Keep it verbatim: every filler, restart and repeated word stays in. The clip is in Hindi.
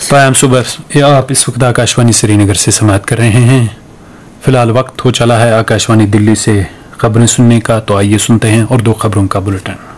टाइम सुबह आप इस वक्त आकाशवाणी श्रीनगर से समाप्त कर रहे हैं। फिलहाल वक्त हो चला है आकाशवाणी दिल्ली से खबरें सुनने का, तो आइए सुनते हैं और दो खबरों का बुलेटिन।